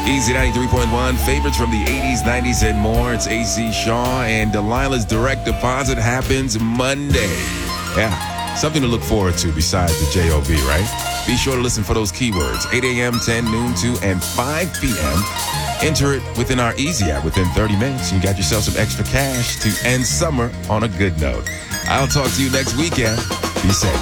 Easy 93.1, favorites from the 80s, 90s, and more. It's AC Shaw, and Delilah's direct deposit happens Monday. Yeah, something to look forward to besides the JOB, right? Be sure to listen for those keywords, 8 a.m., 10, noon, 2, and 5 p.m. Enter it within our Easy app within 30 minutes, and you got yourself some extra cash to end summer on a good note. I'll talk to you next weekend. Be safe.